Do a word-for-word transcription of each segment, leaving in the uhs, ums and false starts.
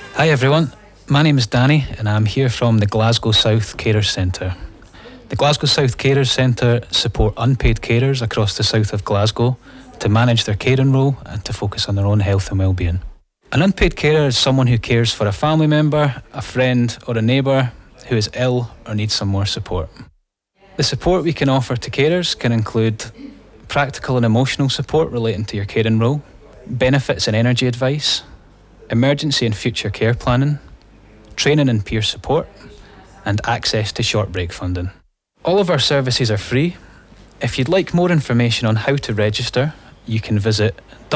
Hi everyone, my name is Danny and I'm here from the Glasgow South Carers Centre. The Glasgow South Carers Centre support unpaid carers across the south of Glasgow to manage their caring role and to focus on their own health and well-being. An unpaid carer is someone who cares for a family member, a friend or a neighbour who is ill or needs some more support. The support we can offer to carers can include practical and emotional support relating to your caring role, benefits and energy advice, emergency and future care planning, training and peer support, and access to short break funding. All of our services are free. If you'd like more information on how to register, you can visit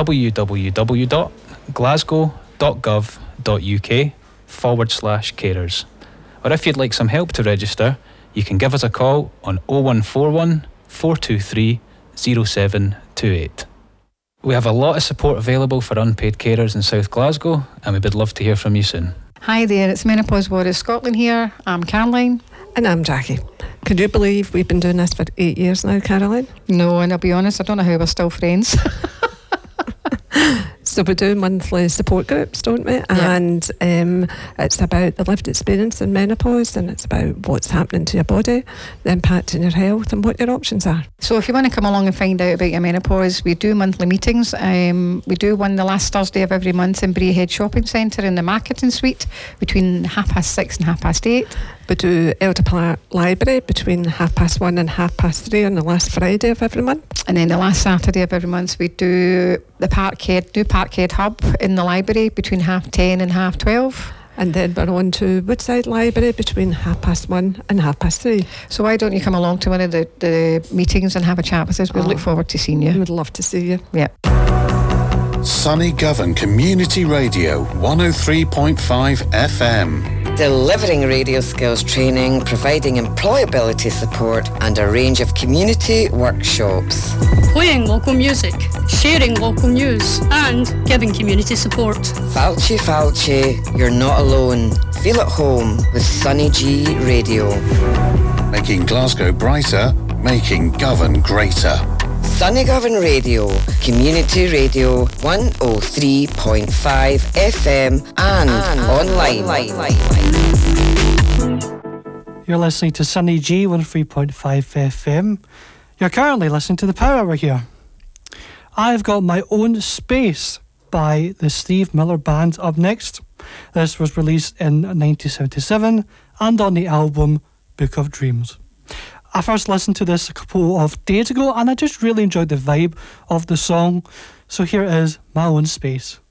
www.glasgow.gov.uk forward slash carers. Or if you'd like some help to register, you can give us a call on oh one four one, four two three, oh seven two eight. We have a lot of support available for unpaid carers in South Glasgow, and we would love to hear from you soon. Hi there, it's Menopause Warriors Scotland here. I'm Caroline. And I'm Jackie. Could you believe we've been doing this for eight years now, Caroline? No, and I'll be honest, I don't know how we're still friends. So we do monthly support groups, don't we? Yeah. And um, it's about the lived experience in menopause, and it's about what's happening to your body, the impact on your health, and what your options are. So if you want to come along and find out about your menopause, we do monthly meetings. Um, we do one the last Thursday of every month in Braehead Shopping Centre in the Marketing Suite between half past six and half past eight. We do Elder Platt Library between half past one and half past three on the last Friday of every month. And then the last Saturday of every month we do the Parkhead, new Parkhead Hub in the library between half ten and half twelve. And then we're on to Woodside Library between half past one and half past three. So why don't you come along to one of the, the meetings and have a chat with us? We'll oh, look forward to seeing you. We would love to see you. Yeah. Sunny Govan Community Radio, one oh three point five F M. Delivering radio skills training, providing employability support and a range of community workshops. Playing local music, sharing local news and giving community support. Falchi Falchi, you're not alone. Feel at home with Sunny G Radio. Making Glasgow brighter, making Govan greater. Sunny Govan Radio, Community Radio, one oh three point five F M and, and online. online. You're listening to Sunny G, one oh three point five F M. You're currently listening to The Power Hour here. I've got My Own Space by the Steve Miller Band up next. This was released in nineteen seventy-seven and on the album Book of Dreams. I first listened to this a couple of days ago and I just really enjoyed the vibe of the song. So here is My Own Space.